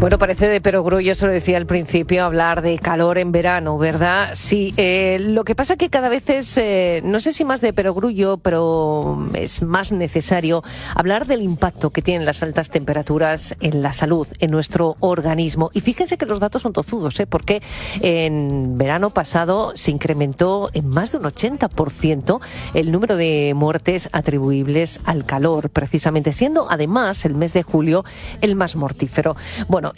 Bueno, parece de perogrullo, eso lo decía al principio, hablar de calor en verano, ¿verdad? Sí, lo que pasa que cada vez es, no sé si más de perogrullo, pero es más necesario hablar del impacto que tienen las altas temperaturas en la salud, en nuestro organismo. Y fíjense que los datos son tozudos, porque en verano pasado se incrementó en más de un 80% el número de muertes atribuibles al calor, precisamente siendo además el mes de julio el más mortífero. Bueno,